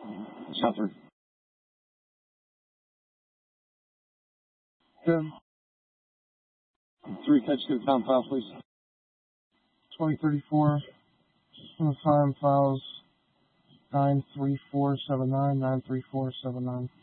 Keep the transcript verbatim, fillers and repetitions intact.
Suffer. Good. Three catch to the pound file, please. twenty thirty-four. The time files nine three four seven nine, nine three four seven nine.